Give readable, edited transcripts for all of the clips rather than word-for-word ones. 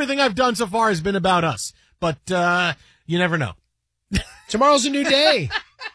everything I've done so far has been about us. But you never know. Tomorrow's a new day.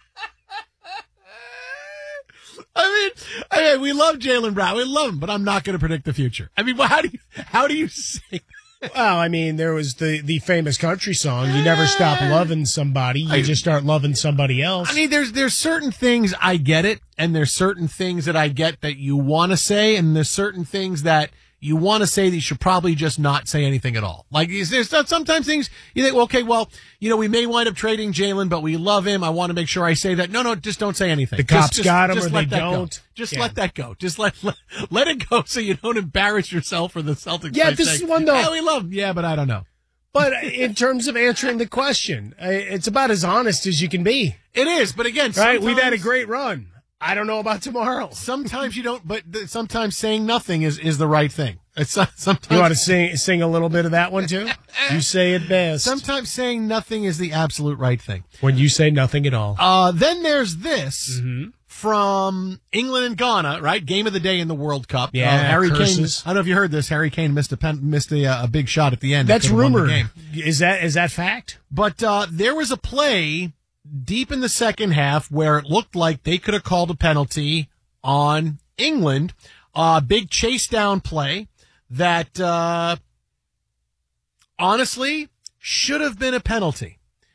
I mean, we love Jaylen Brown. We love him, but I'm not going to predict the future. I mean, how do you say? Well, I mean, there was the famous country song, you never stop loving somebody, you just start loving somebody else. I mean, there's certain things I get it, and there's certain things that I get that you want to say, and there's certain things that you want to say that you should probably just not say anything at all. Like, there's sometimes things you think, well, okay, well, we may wind up trading Jaylen, but we love him. I want to make sure I say that. No, just don't say anything. The cops got him, or they don't. Just let that go. Just let it go so you don't embarrass yourself or the Celtics. Yeah, this is one, though. Yeah, we love him. Yeah, but I don't know. But in terms of answering the question, it's about as honest as you can be. It is, but again, right? We've had a great run. I don't know about tomorrow. Sometimes you don't, but sometimes saying nothing is the right thing. Sometimes you want to sing a little bit of that one too? You say it best. Sometimes saying nothing is the absolute right thing. When you say nothing at all. Then there's this from England and Ghana, right? Game of the day in the World Cup. Yeah, Harry curses. Kane. I don't know if you heard this. Harry Kane missed a big shot at the end. That's rumored. Is that fact? But there was a play deep in the second half where it looked like they could have called a penalty on England. Big chase down play that honestly should have been a penalty.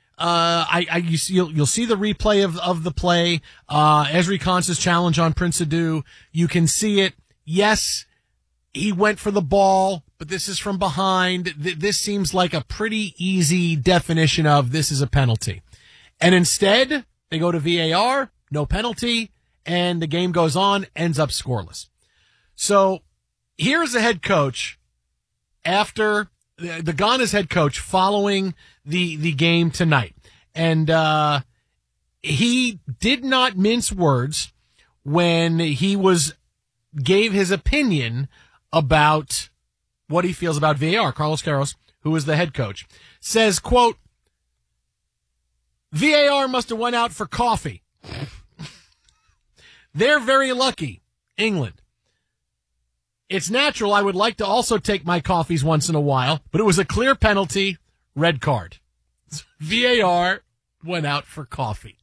You'll see the replay of the play. Ezri Konsa's challenge on Prince Adu. You can see it. Yes, he went for the ball, but this is from behind. This seems like a pretty easy definition of this is a penalty. And instead, they go to VAR, no penalty, and the game goes on, ends up scoreless. So here's the head coach after the Ghana's head coach following the game tonight. And he did not mince words when he gave his opinion about what he feels about VAR. Carlos Queiroz, who is the head coach, says, quote, VAR must have went out for coffee. They're very lucky, England. It's natural I would like to also take my coffees once in a while, but it was a clear penalty, red card. VAR went out for coffee.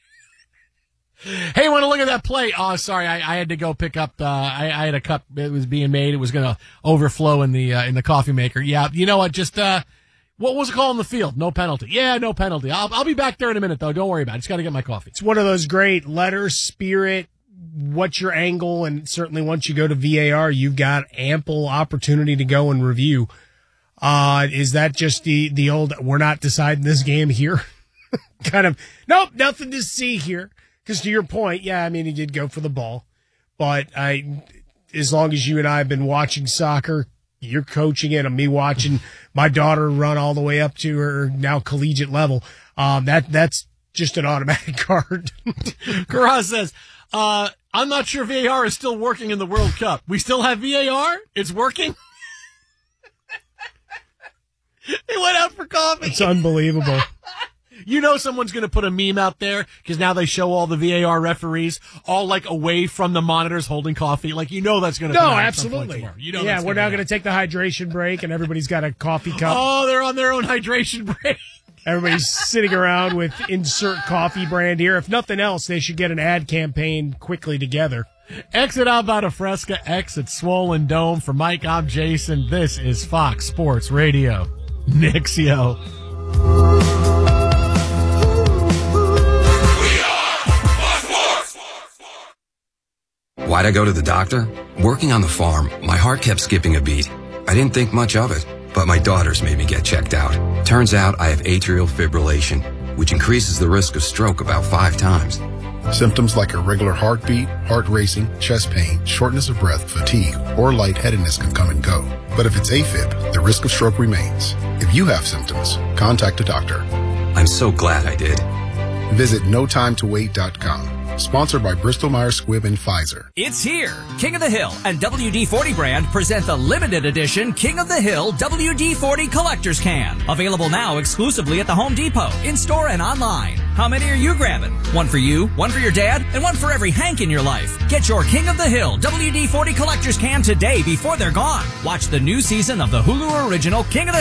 Hey, want to look at that play? Oh, sorry, I had to go pick up. I had a cup. It was being made. It was going to overflow in the coffee maker. Yeah, you know what? Just what was it called in the field? No penalty. Yeah, no penalty. I'll be back there in a minute, though. Don't worry about it. Just got to get my coffee. It's one of those great letter, spirit, what's your angle, and certainly once you go to VAR, you've got ample opportunity to go and review. Is that just the old, we're not deciding this game here? Kind of, nope, nothing to see here. Because to your point, yeah, I mean, he did go for the ball. But as long as you and I have been watching soccer, you're coaching it, and me watching my daughter run all the way up to her now collegiate level, that's just an automatic card. Karaz says, I'm not sure VAR is still working in the World Cup. We still have VAR? It's working? They went out for coffee. It's unbelievable. You know someone's going to put a meme out there because now they show all the VAR referees all like away from the monitors holding coffee. Like, that's going to No, absolutely. Yeah, we're now going to take the hydration break and everybody's got a coffee cup. Oh, they're on their own hydration break. Everybody's sitting around with insert coffee brand here. If nothing else, they should get an ad campaign quickly together. Exit Alvada Fresca, exit Swollen Dome. For Mike, I'm Jason. This is Fox Sports Radio. Nixio. Why'd I go to the doctor? Working on the farm, my heart kept skipping a beat. I didn't think much of it, but my daughters made me get checked out. Turns out I have atrial fibrillation, which increases the risk of stroke about 5 times. Symptoms like irregular heartbeat, heart racing, chest pain, shortness of breath, fatigue, or lightheadedness can come and go. But if it's AFib, the risk of stroke remains. If you have symptoms, contact a doctor. I'm so glad I did. Visit notimetowait.com. Sponsored by Bristol-Myers Squibb and Pfizer. It's here. King of the Hill and WD-40 brand present the limited edition King of the Hill WD-40 Collector's Can. Available now exclusively at the Home Depot, in-store and online. How many are you grabbing? One for you, one for your dad, and one for every Hank in your life. Get your King of the Hill WD-40 Collector's Can today before they're gone. Watch the new season of the Hulu original King of the